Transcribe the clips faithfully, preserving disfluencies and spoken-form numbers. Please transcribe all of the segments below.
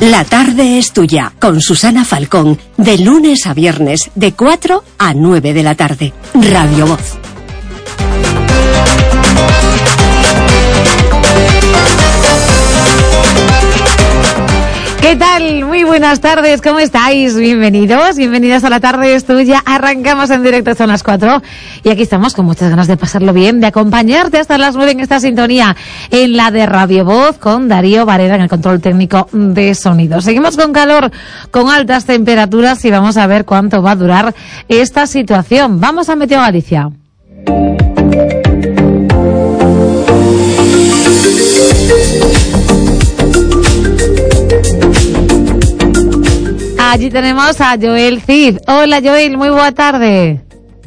La tarde es tuya, con Susana Falcón, de lunes a viernes, de cuatro a nueve de la tarde. Radio Voz. ¿Qué tal? Muy buenas tardes, ¿cómo estáis? Bienvenidos, bienvenidas a La Tarde es Tuya. Arrancamos en directo, son las cuatro y aquí estamos con muchas ganas de pasarlo bien, de acompañarte hasta las nueve en esta sintonía, en la de Radio Voz, con Darío Varela en el control técnico de sonido. Seguimos con calor, con altas temperaturas y vamos a ver cuánto va a durar esta situación. Vamos a Meteo Galicia. Allí tenemos a Joel Cid. Hola Joel, muy buena tarde.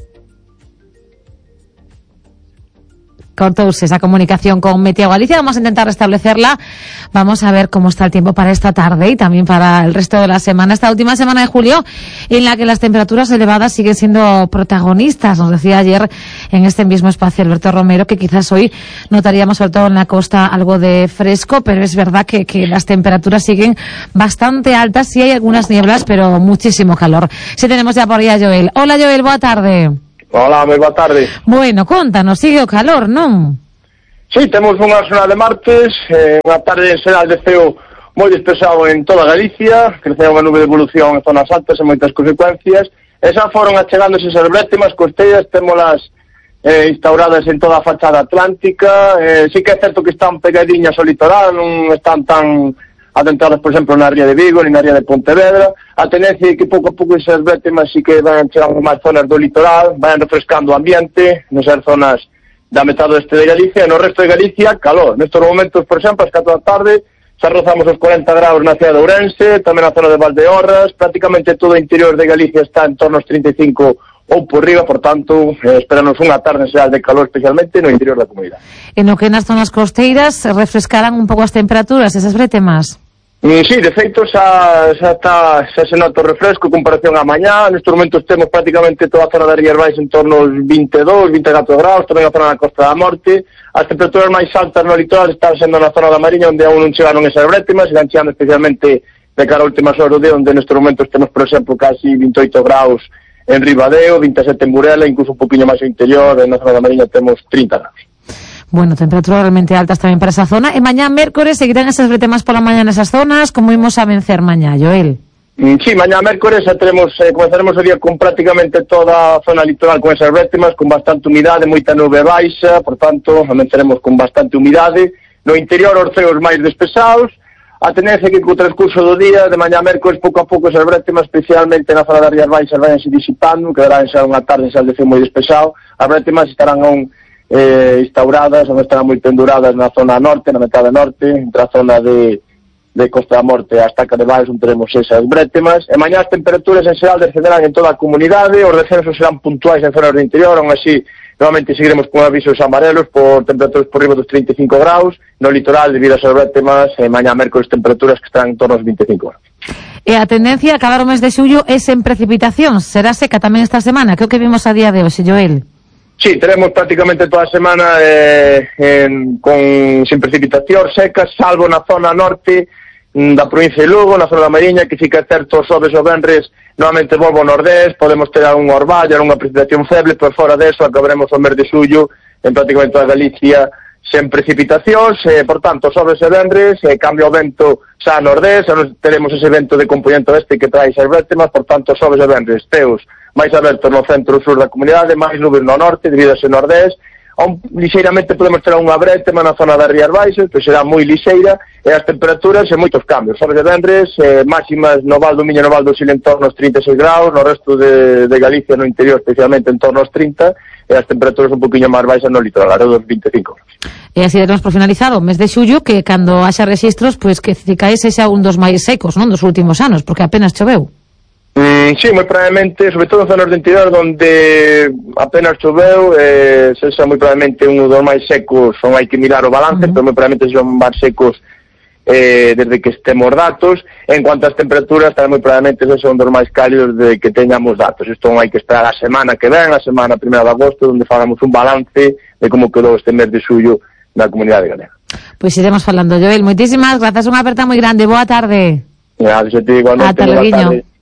Cortouse esa comunicación con Meteo Galicia, vamos a intentar restablecerla. Vamos a ver cómo está el tiempo para esta tarde y también para el resto de la semana, esta última semana de julio, en la que las temperaturas elevadas siguen siendo protagonistas. Nos decía ayer en este mismo espacio Alberto Romero que quizás hoy notaríamos sobre todo en la costa algo de fresco, pero es verdad que, que las temperaturas siguen bastante altas. Sí hay algunas nieblas, pero muchísimo calor. Sí tenemos ya por ahí a Joel. Hola Joel, buena tarde. Hola, moi boa tarde. Bueno, contanos, sigue o calor, non? Sí, temos unha zona de martes, eh, unha tarde en xeral de ceo moi despexado en toda Galicia, creceu unha nube de evolución en zonas altas e moitas consecuencias, e xa foron achegándose esas brétemas costeiras, témolas eh, instauradas en toda a fachada atlántica, eh, sí que é certo que están pegadiñas ao litoral, non están tan adentradas, por exemplo, na ría de Vigo, ni na ría de Pontevedra. A tendencia é que pouco a pouco esas brétemas sí que van chegando máis zonas do litoral, van refrescando o ambiente, nesas zonas da metade oeste de Galicia, e no resto de Galicia, calor. Nestes momentos, por exemplo, as catro da tarde, xa rozamos os cuarenta graus na cidade de Ourense, tamén na zona de Valdeorras, prácticamente todo o interior de Galicia está en torno aos trinta e cinco ou por riba, por tanto, eh, esperanos unha tarde xeral de calor, especialmente no interior da comunidade. En o que nas zonas costeiras refrescarán un pouco as temperaturas, esas brétemas? Mm, sí, de feito xa, xa, está, xa se nota o refresco en comparación a mañá. Nestes momentos temos prácticamente toda a zona de Rías Baixas en torno aos vinte e dous, vinte e catro graus, tamén a zona da Costa da Morte. As temperaturas máis altas no litoral están sendo na zona da Mariña, onde aún non chegaron esas brétemas, están chegando especialmente de cara a últimas horas do día, onde nestes momentos temos, por exemplo, casi vinte e oito graus en Ribadeo, vinte e sete en Burela, incluso un poquinho máis ao interior, na zona da Mariña temos trinta graus. Bueno, temperaturas realmente altas tamén para esa zona. E mañá mércores seguirán esas brétemas pola mañá nesas zonas. Como imos a vencer mañá, Joel? Mm, sí, mañá mércores tenemos, eh, comenzaremos o día con prácticamente toda a zona litoral con esas brétemas, con bastante humidade, moita nube baixa, por tanto, amenceremos con bastante humidade. No interior, os ceos máis despesados. A tendencia que co transcurso do día, de mañá mércores, pouco a pouco esas brétemas, especialmente na zona das Rías Baixas, vayanse disipando, quedarán xa unha tarde xa de ceo moi despexado. As brétemas estarán aún Eh, instauradas, onde estarán moi penduradas na zona norte, na metade norte, entre a zona de, de Costa da Morte a Estaca de Valls, onde teremos esas brétemas. E mañá as temperaturas en xeral descenderán en toda a comunidade, os descensos serán puntuais en zonas do interior, aún así, novamente seguiremos con avisos amarelos por temperaturas por riba dos trinta e cinco graus, no litoral, debido a esas brétemas, e mañá mércoles temperaturas que estarán en torno aos vinte e cinco graus. E a tendencia a acabar o mes de xullo é sen precipitación, será seca tamén esta semana, que é o que vimos a día de hoxe, Joel? Sí, tenemos prácticamente toda a semana eh, en, con sin precipitación secas, salvo na zona norte da provincia de Lugo, na zona da Mariña, que fica certo os xoves o venres, novamente volvo ao nordés, podemos ter algún orvallo, unha precipitación feble, pero fora deso acabaremos o mes de xullo en prácticamente toda Galicia sen precipitacións, eh, por tanto, xoves e venres, eh, cambia o vento xa a nordés, xa nos teremos ese vento de componente oeste que trae esas brétemas, por tanto, xoves e venres, teos máis abertos no centro e sur da comunidade, máis nubes no norte, debido a ese nordés, aún lixeiramente podemos ter unha brétema na zona das Rías Baixas, que será moi lixeira, e as temperaturas en moitos cambios, xoves e venres, eh, máximas no Val do Miño e no Val do Sil en torno aos trinta e seis graus, no resto de, de Galicia, no interior, especialmente en torno aos trinta, e as temperaturas un poquinho máis baixas no litoral, alrededor dos vinte e cinco graus. E así demos por finalizado o mes de xullo, que cando haxa registros, pois que Cicaes sexa un dos máis secos, non, dos últimos anos, porque apenas choveu. Mm, sí, moi probablemente, sobre todo en zonas do interior donde apenas choveu, eh, sexa moi probablemente un dos máis secos, son hai que mirar o balance, uh -huh. pero moi probablemente son máis secos eh, desde que estemos datos. En cuanto ás temperaturas, tamén moi probablemente son dos máis cálidos de que teñamos datos. Isto non hai que esperar a semana que ven, a semana primeira de agosto, onde fagamos un balance de como quedou este mes de xullo na comunidade galega. Pois iremos falando, Joel. Moitísimas grazas, unha aperta moi grande. Boa tarde. Gracias a ti, igualmente. Ata loguiño.